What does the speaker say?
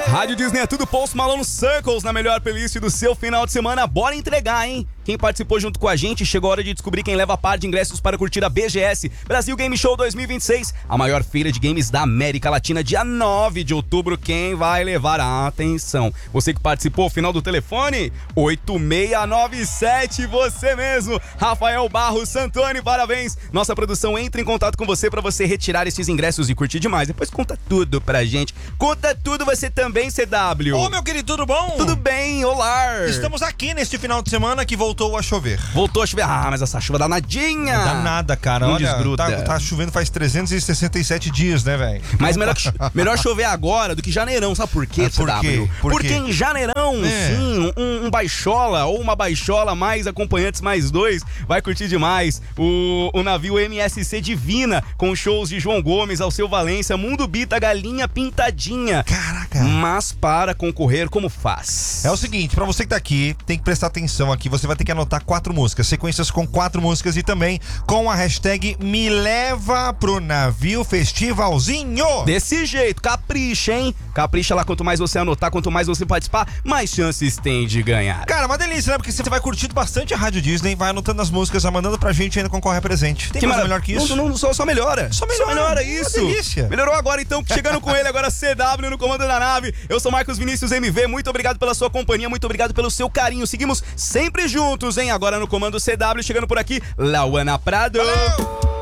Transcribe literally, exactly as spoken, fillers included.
Rádio Disney é tudo, Post Malone Circles na melhor playlist do seu final de semana. Bora entregar, hein? Quem participou junto com a gente, chegou a hora de descobrir quem leva a par de ingressos para curtir a B G S, Brasil Game Show dois mil e vinte e seis, a maior feira de games da América Latina, dia nove de outubro. Quem vai levar a atenção? Você que participou, final do telefone, oito seis nove sete, você mesmo, Rafael Barros Santoni, parabéns. Nossa produção entra em contato com você para você retirar esses ingressos e curtir demais. Depois conta tudo pra gente. Conta tudo você também, C W. Ô, meu querido, tudo bom? Tudo bem, olá. Estamos aqui neste final de semana que voltou a chover. Voltou a chover. Ah, mas essa chuva danadinha. Não dá nada, cara. Não Olha, desgruda. tá, tá chovendo faz trezentos e sessenta e sete dias, né, velho? Mas melhor, melhor chover agora do que janeirão. Sabe por quê, Ah, por C W? quê? Por Porque quê? em janeirão, É. sim, um, um baixola ou uma baixola mais acompanhantes mais dois vai curtir demais o, o navio M S C Divina, com shows de João Gomes, Alceu Valência, Mundo Bita, Galinha Pintadinha. Caraca. Mas para concorrer, como faz? É o seguinte, pra você que tá aqui, tem que prestar atenção aqui, você vai ter que anotar quatro músicas, sequências com quatro músicas e também com a hashtag Me Leva Pro Navio Festivalzinho. Desse jeito, capricha, hein? Capricha lá, quanto mais você anotar, quanto mais você participar, mais chances tem de ganhar. Cara, uma delícia, né? Porque você vai curtindo bastante a Rádio Disney, vai anotando as músicas, vai mandando pra gente e ainda concorre a presente. Tem Que coisa mara- melhor que isso? Não, não, só, só melhora. Só melhora. Só melhora Uma isso. delícia. Melhorou agora, então, chegando com ele agora, C W no comando da nave. Eu sou Marcos Vinícius M V, muito obrigado pela sua companhia, muito obrigado pelo seu carinho. Seguimos sempre juntos, hein? Agora no comando C W, chegando por aqui, Lauana Prado. Valeu!